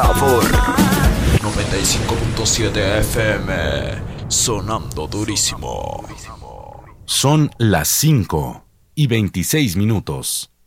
sabor. 95.7 FM, sonando durísimo. Son las 5:26.